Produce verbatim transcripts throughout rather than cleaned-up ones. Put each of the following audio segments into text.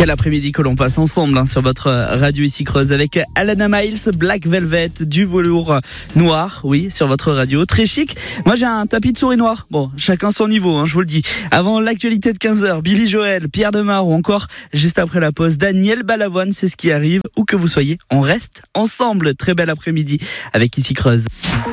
Quel après-midi que l'on passe ensemble hein, sur votre radio ici Creuse avec Alana Miles, Black Velvet, du velours noir, oui, sur votre radio, très chic. Moi j'ai un tapis de souris noir, bon, chacun son niveau, hein, je vous le dis. Avant l'actualité de quinze heures, Billy Joel, Pierre Demar ou encore, juste après la pause, Daniel Balavoine, c'est ce qui arrive, où que vous soyez, on reste ensemble. Très bel après-midi avec ici Creuse.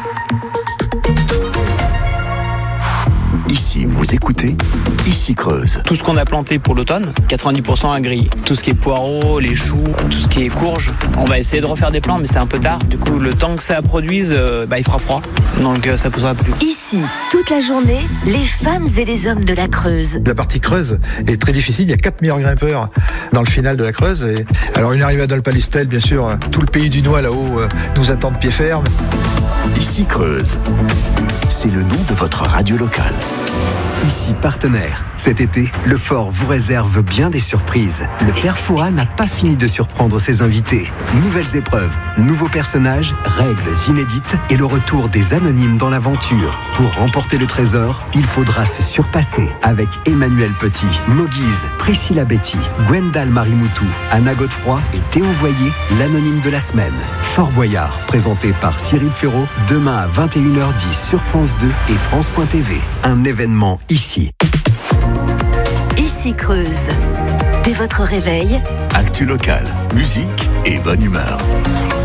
Ici, vous écoutez Ici Creuse. Tout ce qu'on a planté pour l'automne, quatre-vingt-dix pour cent a grillé. Tout ce qui est poireaux, les choux, tout ce qui est courges, on va essayer de refaire des plants, mais c'est un peu tard. Du coup, le temps que ça produise, euh, bah, il fera froid. Donc euh, ça poussera plus. Ici, toute la journée, les femmes et les hommes de la Creuse. La partie Creuse est très difficile. Il y a quatre meilleurs grimpeurs dans le final de la Creuse. Et alors une arrivée à Dol-Palestel, bien sûr. Tout le pays du Noix là-haut euh, nous attend de pied ferme. Ici Creuse. C'est le nom de votre radio locale. Ici partenaire. Cet été, le Fort vous réserve bien des surprises. Le Père Fouras n'a pas fini de surprendre ses invités. Nouvelles épreuves, nouveaux personnages, règles inédites et le retour des anonymes dans l'aventure. Pour remporter le trésor, il faudra se surpasser avec Emmanuel Petit, Moguise, Priscilla Betty, Gwendal Marimoutou, Anna Godefroy et Théo Voyer, l'anonyme de la semaine. Fort Boyard, présenté par Cyril Ferraud, demain à vingt et une heures dix sur France deux et France point T V. Un événement ici. Ici Creuse. Dès votre réveil, Actu locale, musique et bonne humeur.